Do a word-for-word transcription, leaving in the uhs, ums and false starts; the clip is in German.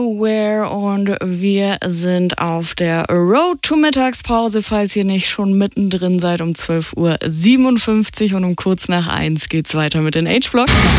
Where und wir sind auf der Road to Mittagspause, falls ihr nicht schon mittendrin seid, um zwölf Uhr siebenundfünfzig und um kurz nach eins geht's weiter mit den H-Block.